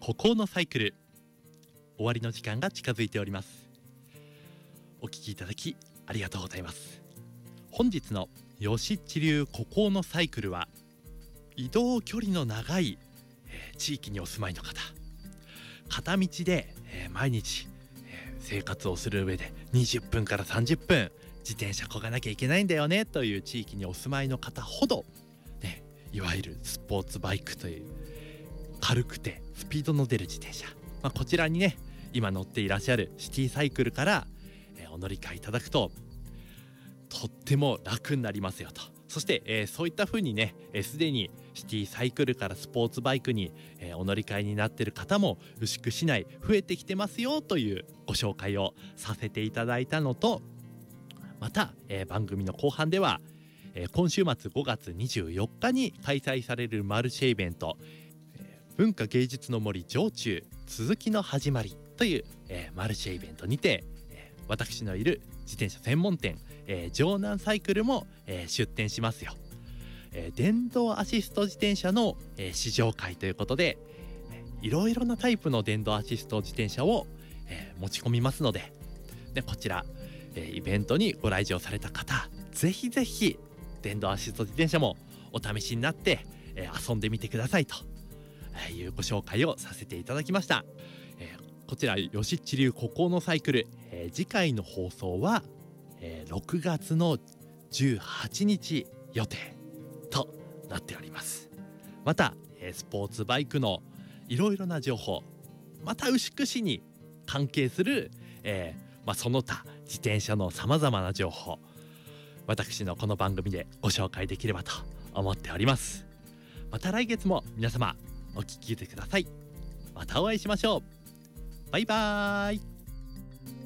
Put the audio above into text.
孤高のサイクル、終わりの時間が近づいております。お聞きいただきありがとうございます。本日のよしっち流孤高のサイクルは、移動距離の長い、地域にお住まいの方、片道で、毎日、生活をする上で20分から30分自転車こがなきゃいけないんだよねという地域にお住まいの方ほど、いわゆるスポーツバイクという軽くてスピードの出る自転車、こちらにね今乗っていらっしゃるシティサイクルから、お乗り換えいただくととっても楽になりますよと。そして、そういった風にねすでにシティサイクルからスポーツバイクに、お乗り換えになっている方も牛久市内増えてきてますよというご紹介をさせていただいたのと、また、番組の後半では、今週末5月24日に開催されるマルシェイベント、文化芸術の森上中続きの始まりという、マルシェイベントにて、私のいる自転車専門店、城南サイクルも、出店しますよ。電動アシスト自転車の、試乗会ということで、いろいろなタイプの電動アシスト自転車を、持ち込みますので、こちら、イベントにご来場された方、ぜひぜひ電動アシスト自転車もお試しになって、遊んでみてくださいというご紹介をさせていただきました。こちらよしっち流孤高のサイクル、次回の放送は、6月の18日予定となっております。また、スポーツバイクのいろいろな情報、また牛久市に関係する、その他自転車のさまざまな情報、私のこの番組でご紹介できればと思っております。また来月も皆様お聞きください。またお会いしましょう。バイバーイ。